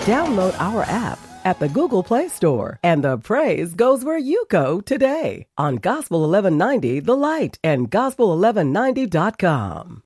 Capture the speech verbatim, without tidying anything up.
Download our app at the Google Play Store, and the praise goes where you go today on Gospel eleven ninety The Light and gospel eleven ninety dot com.